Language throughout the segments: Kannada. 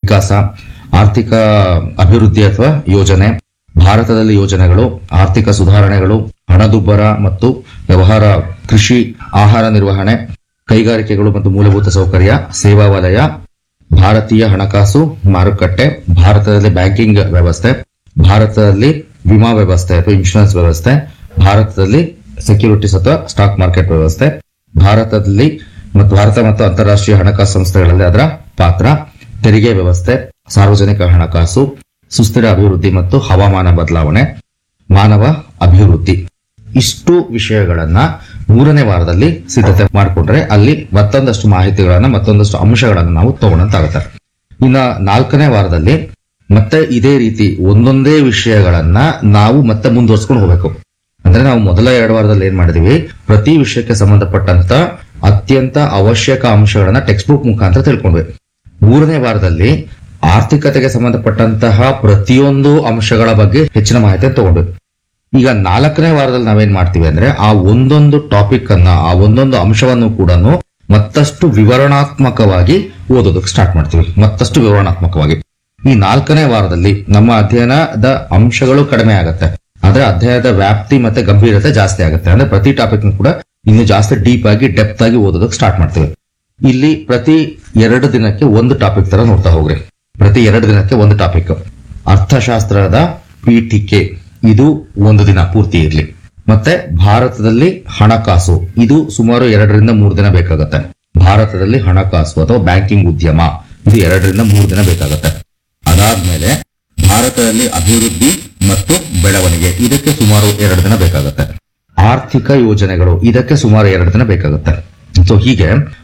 ವಿಕಾಸ, ಆರ್ಥಿಕ ಅಭಿವೃದ್ಧಿ ಅಥವಾ ಯೋಜನೆ, ಭಾರತದಲ್ಲಿ ಯೋಜನೆಗಳು, ಆರ್ಥಿಕ ಸುಧಾರಣೆಗಳು, ಹಣದುಬ್ಬರ ಮತ್ತು ವ್ಯವಹಾರ, ಕೃಷಿ, ಆಹಾರ ನಿರ್ವಹಣೆ, ಕೈಗಾರಿಕೆಗಳು ಮತ್ತು ಮೂಲಭೂತ ಸೌಕರ್ಯ, ಸೇವಾ ವಲಯ, ಭಾರತೀಯ ಹಣಕಾಸು ಮಾರುಕಟ್ಟೆ, ಭಾರತದಲ್ಲಿ ಬ್ಯಾಂಕಿಂಗ್ ವ್ಯವಸ್ಥೆ, ಭಾರತದಲ್ಲಿ ವಿಮಾ ವ್ಯವಸ್ಥೆ ಅಥವಾ ಇನ್ಶೂರೆನ್ಸ್ ವ್ಯವಸ್ಥೆ, ಭಾರತದಲ್ಲಿ ಸೆಕ್ಯೂರಿಟೀಸ್ ಅಥವಾ ಸ್ಟಾಕ್ ಮಾರ್ಕೆಟ್ ವ್ಯವಸ್ಥೆ, ಭಾರತದಲ್ಲಿ ಮತ್ತು ಭಾರತ ಮತ್ತು ಅಂತಾರಾಷ್ಟ್ರೀಯ ಹಣಕಾಸು ಸಂಸ್ಥೆಗಳಲ್ಲಿ ಅದರ ಪಾತ್ರ, ತೆರಿಗೆ ವ್ಯವಸ್ಥೆ, ಸಾರ್ವಜನಿಕ ಹಣಕಾಸು, ಸುಸ್ಥಿರ ಅಭಿವೃದ್ಧಿ ಮತ್ತು ಹವಾಮಾನ ಬದಲಾವಣೆ, ಮಾನವ ಅಭಿವೃದ್ಧಿ. ಇಷ್ಟು ವಿಷಯಗಳನ್ನ 3ನೇ ವಾರದಲ್ಲಿ ಸಿದ್ಧತೆ ಮಾಡಿಕೊಂಡ್ರೆ ಅಲ್ಲಿ ಮತ್ತೊಂದಷ್ಟು ಮಾಹಿತಿಗಳನ್ನ ಮತ್ತೊಂದಷ್ಟು ಅಂಶಗಳನ್ನು ನಾವು ತಗೊಂಡಂತಾಗುತ್ತೆ. ಇನ್ನ 4ನೇ ವಾರದಲ್ಲಿ ಮತ್ತೆ ಇದೇ ರೀತಿ ಒಂದೊಂದೇ ವಿಷಯಗಳನ್ನ ನಾವು ಮತ್ತೆ ಮುಂದುವರ್ಸ್ಕೊಂಡು ಹೋಗ್ಬೇಕು. ಅಂದ್ರೆ ನಾವು ಮೊದಲ 2 ವಾರದಲ್ಲಿ ಏನ್ ಮಾಡಿದೀವಿ, ಪ್ರತಿ ವಿಷಯಕ್ಕೆ ಸಂಬಂಧಪಟ್ಟಂತ ಅತ್ಯಂತ ಅವಶ್ಯಕ ಅಂಶಗಳನ್ನ ಟೆಕ್ಸ್ಟ್ ಬುಕ್ ಮುಖಾಂತರ ತಿಳ್ಕೊಂಡ್ವಿ. 3ನೇ ವಾರದಲ್ಲಿ ಆರ್ಥಿಕತೆಗೆ ಸಂಬಂಧಪಟ್ಟಂತಹ ಪ್ರತಿಯೊಂದು ಅಂಶಗಳ ಬಗ್ಗೆ ಹೆಚ್ಚಿನ ಮಾಹಿತಿ ತಗೊಂಡ್ವಿ. ಈಗ 4ನೇ ವಾರದಲ್ಲಿ ನಾವೇನ್ ಮಾಡ್ತೀವಿ ಅಂದ್ರೆ ಆ ಒಂದೊಂದು ಟಾಪಿಕ್ ಅನ್ನ, ಆ ಒಂದೊಂದು ಅಂಶವನ್ನು ಕೂಡ ಮತ್ತಷ್ಟು ವಿವರಣಾತ್ಮಕವಾಗಿ ಓದೋದಕ್ಕೆ ಸ್ಟಾರ್ಟ್ ಮಾಡ್ತೀವಿ. ಮತ್ತಷ್ಟು ವಿವರಣಾತ್ಮಕವಾಗಿ ಈ 4ನೇ ವಾರದಲ್ಲಿ ನಮ್ಮ ಅಧ್ಯಯನದ ಅಂಶಗಳು ಕಡಿಮೆ ಆಗುತ್ತೆ, ಆದ್ರೆ ಅಧ್ಯಯನದ ವ್ಯಾಪ್ತಿ ಮತ್ತೆ ಗಂಭೀರತೆ ಜಾಸ್ತಿ ಆಗುತ್ತೆ. ಅಂದ್ರೆ ಪ್ರತಿ ಟಾಪಿಕ್ ಕೂಡ ಇನ್ನು ಜಾಸ್ತಿ ಡೀಪ್ ಆಗಿ ಡೆಪ್ತ್ ಆಗಿ ಓದೋದಕ್ಕೆ ಸ್ಟಾರ್ಟ್ ಮಾಡ್ತೀವಿ. ಇಲ್ಲಿ ಪ್ರತಿ 2 ದಿನಕ್ಕೆ ಒಂದು ಟಾಪಿಕ್ ತರ ನೋಡ್ತಾ ಹೋಗ್ರಿ. ಪ್ರತಿ 2 ದಿನಕ್ಕೆ ಒಂದು ಟಾಪಿಕ್. ಅರ್ಥಶಾಸ್ತ್ರದ ಪೀಠಿಕೆ ಇದು 1 ದಿನ ಪೂರ್ತಿ ಇರಲಿ. ಮತ್ತೆ ಭಾರತದಲ್ಲಿ ಹಣಕಾಸು ಇದು ಸುಮಾರು 2 ರಿಂದ 3 ದಿನ ಬೇಕಾಗುತ್ತೆ. ಭಾರತದಲ್ಲಿ ಹಣಕಾಸು ಅಥವಾ ಬ್ಯಾಂಕಿಂಗ್ ಉದ್ಯಮ ಇದು 2 ರಿಂದ 3 ದಿನ ಬೇಕಾಗುತ್ತೆ. ಅದಾದ್ಮೇಲೆ ಭಾರತದಲ್ಲಿ ಅಭಿವೃದ್ಧಿ ಮತ್ತು ಬೆಳವಣಿಗೆ ಇದಕ್ಕೆ ಸುಮಾರು 2 ದಿನ ಬೇಕಾಗುತ್ತೆ. ಆರ್ಥಿಕ ಯೋಜನೆಗಳು ಇದಕ್ಕೆ ಸುಮಾರು 2 ದಿನ ಬೇಕಾಗುತ್ತೆ. ಸೊ ಹೀಗೆ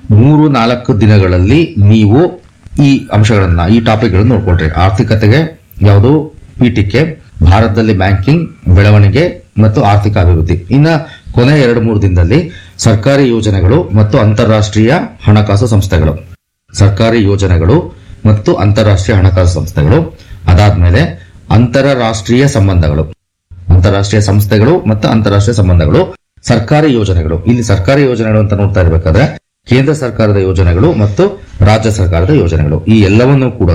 3-4 ದಿನಗಳಲ್ಲಿ ನೀವು ಈ ಅಂಶಗಳನ್ನ, ಈ ಟಾಪಿಕ್ ಗಳನ್ನು ನೋಡ್ಕೊಳ್ರಿ. ಆರ್ಥಿಕತೆಗೆ ಯಾವುದು ಪೀಠಿಕೆ, ಭಾರತದಲ್ಲಿ ಬ್ಯಾಂಕಿಂಗ್, ಬೆಳವಣಿಗೆ ಮತ್ತು ಆರ್ಥಿಕ ಅಭಿವೃದ್ಧಿ. ಇನ್ನ ಕೊನೆ 2-3 ದಿನದಲ್ಲಿ ಸರ್ಕಾರಿ ಯೋಜನೆಗಳು ಮತ್ತು ಅಂತಾರಾಷ್ಟ್ರೀಯ ಹಣಕಾಸು ಸಂಸ್ಥೆಗಳು. ಸರ್ಕಾರಿ ಯೋಜನೆಗಳು ಮತ್ತು ಅಂತಾರಾಷ್ಟ್ರೀಯ ಹಣಕಾಸು ಸಂಸ್ಥೆಗಳು. ಅದಾದ್ಮೇಲೆ ಅಂತಾರಾಷ್ಟ್ರೀಯ ಸಂಬಂಧಗಳು, ಅಂತಾರಾಷ್ಟ್ರೀಯ ಸಂಸ್ಥೆಗಳು ಮತ್ತು ಅಂತಾರಾಷ್ಟ್ರೀಯ ಸಂಬಂಧಗಳು. ಸರ್ಕಾರಿ ಯೋಜನೆಗಳು, ಇಲ್ಲಿ ಸರ್ಕಾರಿ ಯೋಜನೆಗಳು ಅಂತ ನೋಡ್ತಾ ಇರಬೇಕಾದ್ರೆ ಕೇಂದ್ರ ಸರ್ಕಾರದ ಯೋಜನೆಗಳು ಮತ್ತು ರಾಜ್ಯ ಸರ್ಕಾರದ ಯೋಜನೆಗಳು ಈ ಎಲ್ಲವನ್ನೂ ಕೂಡ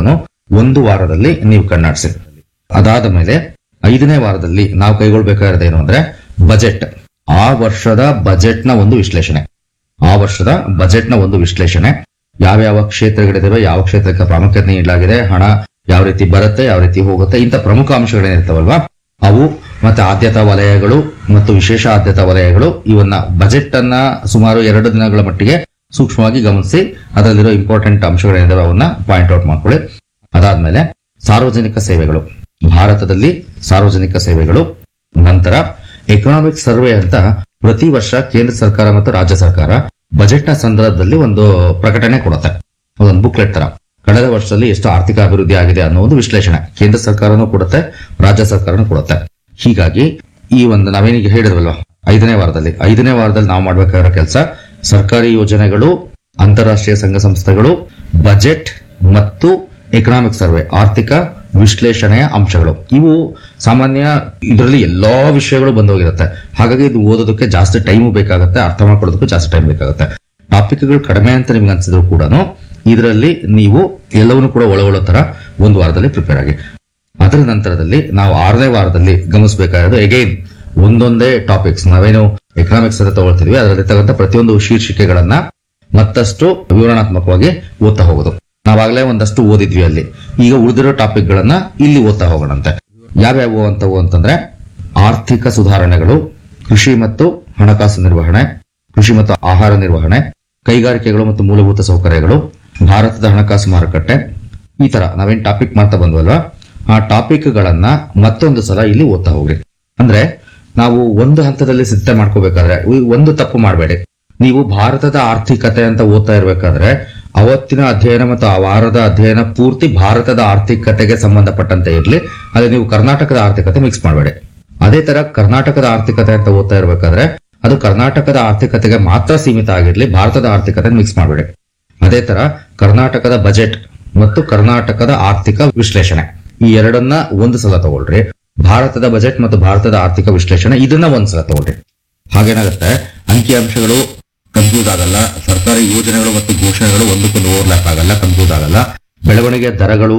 1 ವಾರದಲ್ಲಿ ನೀವು ಕಣ್ಣಾಡಿಸಿ. ಅದಾದ ಮೇಲೆ 5ನೇ ವಾರದಲ್ಲಿ ನಾವು ಕೈಗೊಳ್ಳಬೇಕಾಗಿರೋದು ಏನು ಅಂದ್ರೆ ಬಜೆಟ್. ಆ ವರ್ಷದ ಬಜೆಟ್ನ ಒಂದು ವಿಶ್ಲೇಷಣೆ. ಆ ವರ್ಷದ ಬಜೆಟ್ನ ಒಂದು ವಿಶ್ಲೇಷಣೆ. ಯಾವ್ಯಾವ ಕ್ಷೇತ್ರಗಳಿದಾವೆ, ಯಾವ ಕ್ಷೇತ್ರಕ್ಕೆ ಪ್ರಾಮುಖ್ಯತೆ ನೀಡಲಾಗಿದೆ, ಹಣ ಯಾವ ರೀತಿ ಬರುತ್ತೆ, ಯಾವ ರೀತಿ ಹೋಗುತ್ತೆ, ಇಂಥ ಪ್ರಮುಖ ಅಂಶಗಳೇನಿರ್ತಾವಲ್ವಾ ಅವು, ಮತ್ತೆ ಆದ್ಯತಾ ವಲಯಗಳು ಮತ್ತು ವಿಶೇಷ ಆದ್ಯತಾ ವಲಯಗಳು. ಇವನ್ನ ಬಜೆಟ್ ಅನ್ನ ಸುಮಾರು 2 ದಿನಗಳ ಮಟ್ಟಿಗೆ ಸೂಕ್ಷ್ಮವಾಗಿ ಗಮನಿಸಿ ಅದರಲ್ಲಿರೋ ಇಂಪಾರ್ಟೆಂಟ್ ಅಂಶಗಳೇನಿದಾವೆ ಅವನ್ನ ಪಾಯಿಂಟ್ ಔಟ್ ಮಾಡ್ಕೊಳ್ಳಿ. ಅದಾದ್ಮೇಲೆ ಸಾರ್ವಜನಿಕ ಸೇವೆಗಳು, ಭಾರತದಲ್ಲಿ ಸಾರ್ವಜನಿಕ ಸೇವೆಗಳು. ನಂತರ ಎಕನಾಮಿಕ್ ಸರ್ವೆ ಅಂತ ಪ್ರತಿ ವರ್ಷ ಕೇಂದ್ರ ಸರ್ಕಾರ ಮತ್ತು ರಾಜ್ಯ ಸರ್ಕಾರ ಬಜೆಟ್ನ ಸಂದರ್ಭದಲ್ಲಿ ಒಂದು ಪ್ರಕಟಣೆ ಕೊಡುತ್ತೆ, ಒಂದು ಬುಕ್ಲೆಟ್ ತರ. ಕಳೆದ ವರ್ಷದಲ್ಲಿ ಎಷ್ಟು ಆರ್ಥಿಕ ಅಭಿವೃದ್ಧಿ ಆಗಿದೆ ಅನ್ನೋ ಒಂದು ವಿಶ್ಲೇಷಣೆ ಕೇಂದ್ರ ಸರ್ಕಾರನೂ ಕೊಡುತ್ತೆ, ರಾಜ್ಯ ಸರ್ಕಾರನೂ ಕೊಡುತ್ತೆ. ಹೀಗಾಗಿ ಈ ಒಂದು ನಾವೇನಿಗೆ ಹೇಳಿದ್ವಲ್ವ 5ನೇ ವಾರದಲ್ಲಿ ನಾವು ಮಾಡಬೇಕಾಗಿರೋ ಕೆಲಸ ಸರ್ಕಾರಿ ಯೋಜನೆಗಳು, ಅಂತಾರಾಷ್ಟ್ರೀಯ ಸಂಘ ಸಂಸ್ಥೆಗಳು, ಬಜೆಟ್ ಮತ್ತು ಎಕನಾಮಿಕ್ ಸರ್ವೆ, ಆರ್ಥಿಕ ವಿಶ್ಲೇಷಣೆಯ ಅಂಶಗಳು. ಇವು ಸಾಮಾನ್ಯ ಇದರಲ್ಲಿ ಎಲ್ಲಾ ವಿಷಯಗಳು ಬಂದೋಗಿರುತ್ತೆ. ಹಾಗಾಗಿ ಇದು ಓದೋದಕ್ಕೆ ಜಾಸ್ತಿ ಟೈಮು ಬೇಕಾಗುತ್ತೆ, ಅರ್ಥ ಮಾಡ್ಕೊಳ್ಳೋದಕ್ಕೂ ಜಾಸ್ತಿ ಟೈಮ್ ಬೇಕಾಗುತ್ತೆ. ಟಾಪಿಕ್ಗಳು ಕಡಿಮೆ ಅಂತ ನಿಮ್ಗೆ ಅನ್ಸಿದ್ರು ಕೂಡ ಇದರಲ್ಲಿ ನೀವು ಎಲ್ಲವನ್ನೂ ಕೂಡ ಒಳಗೊಳ್ಳೋ ತರ 1 ವಾರದಲ್ಲಿ ಪ್ರಿಪೇರ್ ಆಗಿ. ಅದರ ನಂತರದಲ್ಲಿ ನಾವು 6ನೇ ವಾರದಲ್ಲಿ ಗಮನಿಸಬೇಕಾಗಿರೋದು ಎಗೈನ್ ಒಂದೊಂದೇ ಟಾಪಿಕ್ಸ್. ನಾವೇನು ಎಕನಾಮಿಕ್ಸ್ ಅಂತ ತಗೊಳ್ತಿದ್ವಿ ಅದರಲ್ಲಿ ತಗೊಂತ ಪ್ರತಿಯೊಂದು ಶೀರ್ಷಿಕೆಗಳನ್ನ ಮತ್ತಷ್ಟು ವಿವರಣಾತ್ಮಕವಾಗಿ ಓದ್ತಾ ಹೋಗೋದು. ನಾವಾಗಲೇ ಒಂದಷ್ಟು ಓದಿದ್ವಿ ಅಲ್ಲಿ, ಈಗ ಉಳಿದಿರೋ ಟಾಪಿಕ್ ಗಳನ್ನ ಇಲ್ಲಿ ಓದ್ತಾ ಹೋಗೋಣಂತೆ. ಯಾವ್ಯಾವು ಅಂತಂದ್ರೆ ಆರ್ಥಿಕ ಸುಧಾರಣೆಗಳು, ಕೃಷಿ ಮತ್ತು ಹಣಕಾಸು ನಿರ್ವಹಣೆ, ಕೃಷಿ ಮತ್ತು ಆಹಾರ ನಿರ್ವಹಣೆ, ಕೈಗಾರಿಕೆಗಳು ಮತ್ತು ಮೂಲಭೂತ ಸೌಕರ್ಯಗಳು, ಭಾರತದ ಹಣಕಾಸು ಮಾರುಕಟ್ಟೆ. ಈ ತರ ನಾವೇನ್ ಟಾಪಿಕ್ ಮಾಡ್ತಾ ಬಂದ್ವಲ್ವಾ ಆ ಟಾಪಿಕ್ ಗಳನ್ನ ಮತ್ತೊಂದು ಸಲ ಇಲ್ಲಿ ಓದ್ತಾ ಹೋಗ್ರಿ. ಅಂದ್ರೆ ನಾವು ಒಂದು ಹಂತದಲ್ಲಿ ಸಿದ್ಧತೆ ಮಾಡ್ಕೋಬೇಕಾದ್ರೆ ಒಂದು ತಪ್ಪು ಮಾಡಬೇಡಿ. ನೀವು ಭಾರತದ ಆರ್ಥಿಕತೆ ಅಂತ ಓದ್ತಾ ಇರಬೇಕಾದ್ರೆ ಅವತ್ತಿನ ಅಧ್ಯಯನ ಮತ್ತು ಆ ವಾರದ ಅಧ್ಯಯನ ಪೂರ್ತಿ ಭಾರತದ ಆರ್ಥಿಕತೆಗೆ ಸಂಬಂಧಪಟ್ಟಂತೆ ಇರಲಿ. ಅದೇ ನೀವು ಕರ್ನಾಟಕದ ಆರ್ಥಿಕತೆ ಮಿಕ್ಸ್ ಮಾಡಬೇಡಿ. ಅದೇ ತರ ಕರ್ನಾಟಕದ ಆರ್ಥಿಕತೆ ಅಂತ ಓದ್ತಾ ಇರಬೇಕಾದ್ರೆ ಅದು ಕರ್ನಾಟಕದ ಆರ್ಥಿಕತೆಗೆ ಮಾತ್ರ ಸೀಮಿತ ಆಗಿರ್ಲಿ, ಭಾರತದ ಆರ್ಥಿಕತೆ ಮಿಕ್ಸ್ ಮಾಡಬೇಡಿ. ಅದೇ ತರ ಕರ್ನಾಟಕದ ಬಜೆಟ್ ಮತ್ತು ಕರ್ನಾಟಕದ ಆರ್ಥಿಕ ವಿಶ್ಲೇಷಣೆ ಈ ಎರಡನ್ನ ಒಂದು ಸಲ ತಗೊಳ್ರಿ. ಭಾರತದ ಬಜೆಟ್ ಮತ್ತು ಭಾರತದ ಆರ್ಥಿಕ ವಿಶ್ಲೇಷಣೆ ಇದನ್ನ ಒಂದ್ಸಲ ತಗೊಳ್ರಿ. ಹಾಗೇನಾಗುತ್ತೆ, ಅಂಕಿಅಂಶಗಳು ಕನ್ಫ್ಯೂಸ್ ಆಗಲ್ಲ, ಸರ್ಕಾರಿ ಯೋಜನೆಗಳು ಮತ್ತು ಘೋಷಣೆಗಳು ಒಂದಕ್ಕೊಂದು ಓವರ್ಲ್ಯಾಪ್ ಆಗಲ್ಲ, ಕನ್ಫ್ಯೂಸ್ ಆಗಲ್ಲ. ಬೆಳವಣಿಗೆ ದರಗಳು